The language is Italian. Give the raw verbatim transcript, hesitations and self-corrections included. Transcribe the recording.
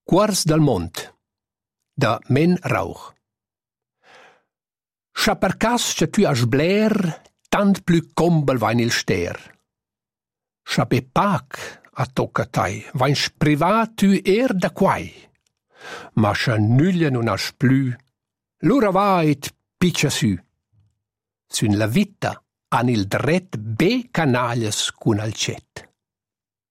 Cuors dal mont, da Men Rauch. Scha per cas cha tu has bler, tant plü combel vain il ster. Scha be pac a tocca tai, vain sprivat tu er da quai. Ma scha nuglia non has plü, l'ura vait piccia sü. Sün la vita han il dret be canaglias cun al cet.